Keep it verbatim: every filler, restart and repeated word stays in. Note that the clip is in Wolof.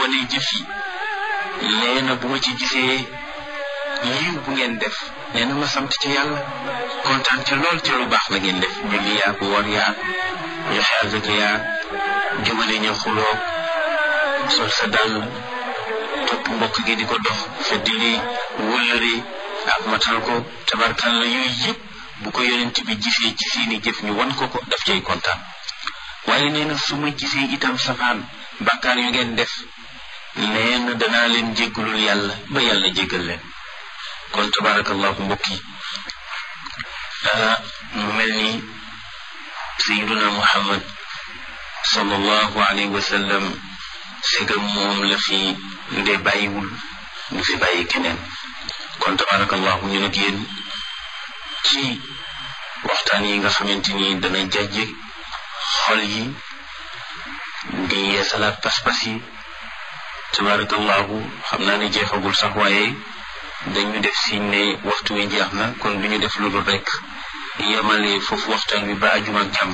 wane jëf yi nee na bu ma ci gisee yiw bu ngeen def nee na ma sant ci yàlla kontaan ci lool ci lu baax la ngeen def julli yaa ko war yaa joxe azaka yaa jubale ña xuloo sol sa dàll topp mbokk gi di ko dox feddili wëllëre ak matal ko tabarkal la yooyu yëpp bu ko yonent bi gisee ci seeni jëf ñu wan ko ko daf cay kontaan waaye nee na su ma gisee itam safaan bàkkaar yu ngeen def nee na danaa leen jéggalul yàlla ba yàlla jéggal leen kon tabarakallahu mbokk yi mu mel ni sayyiduna muhammad sallallahu alayhi wa sallam segam moom la fi nde bàyyiwul du fi bàyyi keneen kon tabarakallahu ñu nag yéen ci waxtaan yi nga xamante ni dana jajje xol yi di yeesalaat pas-pas yi tabarakallahu xam naa ne jeexagul sax waaye dañu def siñ ne waxtu wi jeex na kon du ñu def lu dul rek yemale foofu waxtaan wi ba ajuma ak jàmm